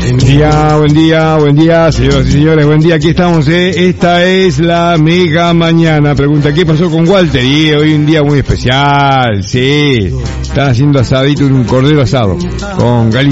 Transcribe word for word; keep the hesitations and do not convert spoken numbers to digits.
Buen día, buen día, buen día, señoras y señores, buen día, aquí estamos, eh. Esta es la mega mañana. Pregunta, ¿qué pasó con Walter? Y hoy un día muy especial, sí. Están haciendo asadito, un cordero asado, con galita.